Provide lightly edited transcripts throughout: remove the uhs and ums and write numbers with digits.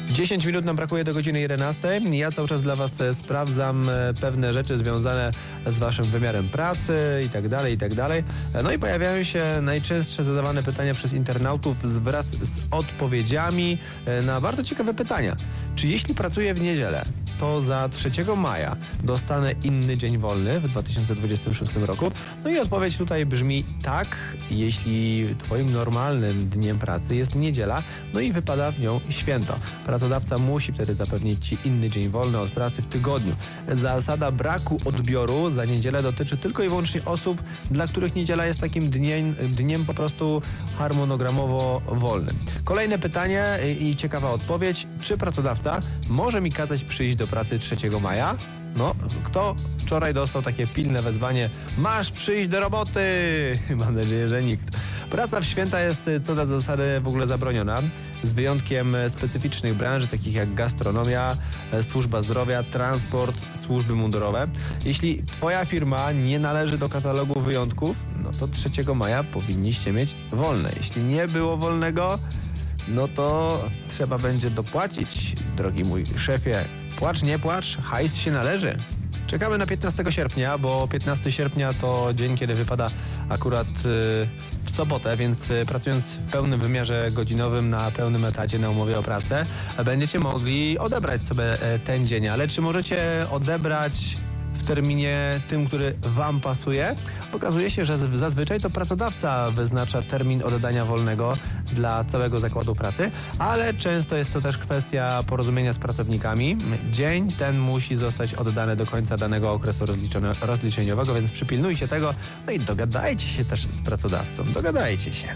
10 minut nam brakuje do godziny 11. Ja cały czas dla Was sprawdzam pewne rzeczy związane z Waszym wymiarem pracy i tak dalej, i tak dalej. No i pojawiają się najczęstsze zadawane pytania przez internautów wraz z odpowiedziami na bardzo ciekawe pytania. Czy jeśli pracuję w niedzielę, to za 3 maja dostanę inny dzień wolny w 2026 roku? No i odpowiedź tutaj brzmi tak, jeśli Twoim normalnym dniem pracy jest niedziela, no i wypada w nią święto. Pracodawca musi wtedy zapewnić Ci inny dzień wolny od pracy w tygodniu. Zasada braku odbioru za niedzielę dotyczy tylko i wyłącznie osób, dla których niedziela jest takim dniem po prostu harmonogramowo wolnym. Kolejne pytanie i ciekawa odpowiedź. Czy pracodawca może mi kazać przyjść do pracy 3 maja? No, kto wczoraj dostał takie pilne wezwanie: masz przyjść do roboty? Mam nadzieję, że nikt. Praca w święta jest co do zasady w ogóle zabroniona, z wyjątkiem specyficznych branż, takich jak gastronomia, służba zdrowia, transport, służby mundurowe. Jeśli Twoja firma nie należy do katalogu wyjątków, no to 3 maja powinniście mieć wolne. Jeśli nie było wolnego, no to trzeba będzie dopłacić, drogi mój szefie. Płacz, nie płacz, hajs się należy. Czekamy na 15 sierpnia, bo 15 sierpnia to dzień, kiedy wypada akurat w sobotę, więc pracując w pełnym wymiarze godzinowym, na pełnym etacie, na umowie o pracę, będziecie mogli odebrać sobie ten dzień. Ale czy możecie odebrać w terminie tym, który Wam pasuje? Okazuje się, że zazwyczaj to pracodawca wyznacza termin oddania wolnego dla całego zakładu pracy, ale często jest to też kwestia porozumienia z pracownikami. Dzień ten musi zostać oddany do końca danego okresu rozliczeniowego, więc przypilnujcie tego, no i dogadajcie się też z pracodawcą. Dogadajcie się.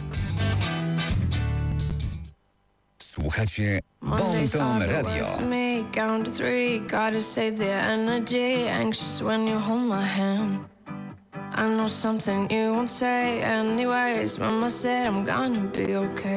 Słuchacie Bon Ton Radio. Count to 3, gotta save the energy. Anxious when you hold my hand. I know something you won't say anyways. Mama said I'm gonna be okay.